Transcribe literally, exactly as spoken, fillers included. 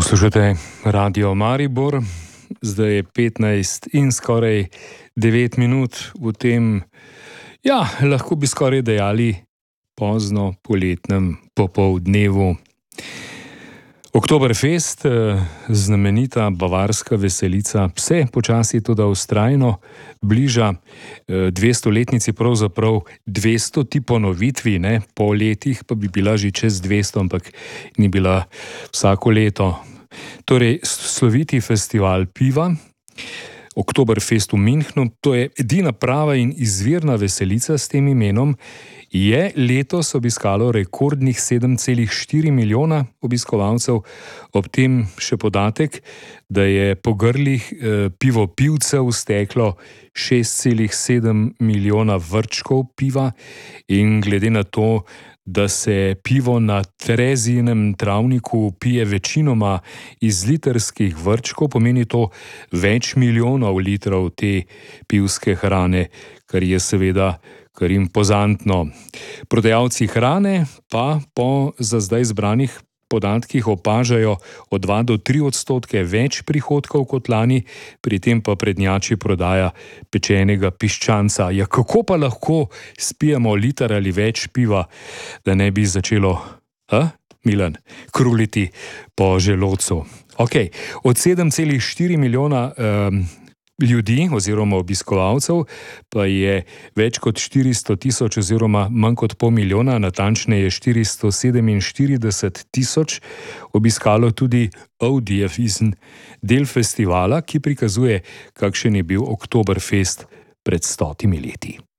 Poslušate Radio Maribor, zdaj je petnajst in skoraj devet minut v tem, ja, lahko bi skoraj dejali pozno poletnem popoldnevu. Oktoberfest, znamenita bavarska veselica, se počasi toda vztrajno bliža dvestoletnici, pravzaprav dvestoti ponovitvi, ne, po letih pa bi bila že čez dvesto, ampak ni bila vsako leto. Torej, sloviti festival piva, Oktoberfest v Münchnu, to je edina prava in izvirna veselica s tem imenom, je letos obiskalo rekordnih sedem celih štiri milijona obiskovalcev, ob tem še podatek, da je po grlih eh, pivopivcev steklo šest celih sedem milijona vrčkov piva in glede na to, da se pivo na Terezijinem travniku pije večinoma iz litrskih vrčkov, pomeni to več milijonov litrov te pivske hrane, kar je seveda kar impozantno. Prodajalci hrane pa po za zdaj zbranih podatkih opažajo od dva do tri odstotke več prihodkov kot lani, pri tem pa prednjači prodaja pečenega piščanca. Ja, kako pa lahko spijemo liter ali več piva, da ne bi začelo, a, Milan, kruliti po želodcu? Ok, od sedem celih štiri milijona um, ljudi oziroma obiskovalcev pa je več kot štiristo tisoč oziroma manj kot pol milijona, natančneje štiristo sedeminštirideset tisoč, obiskalo tudi Audiowiesen, del festivala, ki prikazuje, kakšen je bil Oktoberfest pred stotimi leti.